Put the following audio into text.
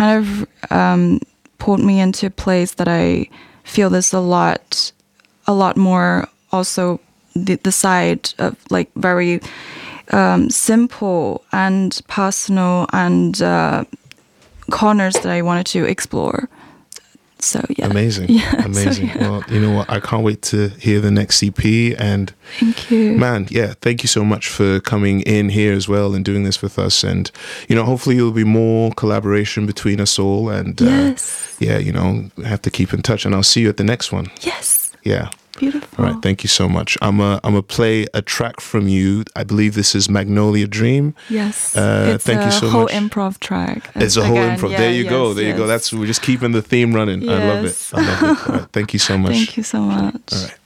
kind of pulled me into a place that I feel there's a lot more also the side of like very simple and personal and corners that I wanted to explore. So yeah, amazing. So, yeah. Well, you know what? I can't wait to hear the next EP. And thank you, man. Yeah, thank you so much for coming in here as well and doing this with us. And you know, hopefully, there'll be more collaboration between us all. And yes, yeah, you know, have to keep in touch. And I'll see you at the next one. yes, Yeah. beautiful. All right, thank you so much. I'm a play a track from you. I believe this is Magnolia Dream. Yes, thank you so whole much. improv track. It's a whole improv. Yeah, there you go. yes, There you go. yes. We're just keeping the theme running. I love it. Yes. I love it. All right, thank you so much. Thank you so much. All right.